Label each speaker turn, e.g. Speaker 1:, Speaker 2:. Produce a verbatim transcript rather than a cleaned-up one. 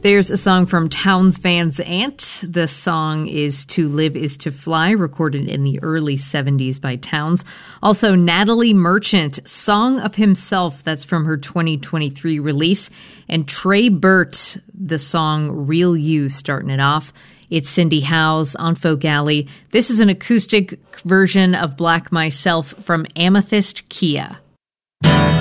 Speaker 1: There's a song from Townes Van Zandt. The song is To Live Is to Fly, recorded in the early seventies by Townes. Also, Natalie Merchant, Song of Himself, that's from her twenty twenty-three release. And Trey Burt, the song Real You, starting it off. It's Cindy Howes on Folk Alley. This is an acoustic version of Black Myself from Amethyst Kia.